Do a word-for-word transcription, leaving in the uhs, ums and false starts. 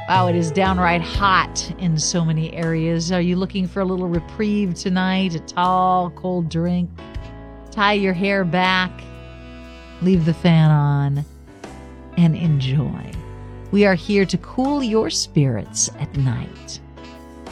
Wow, it is downright hot in so many areas. Are you looking for a little reprieve tonight? A tall, cold drink? Tie your hair back, leave the fan on, and enjoy. We are here to cool your spirits at night.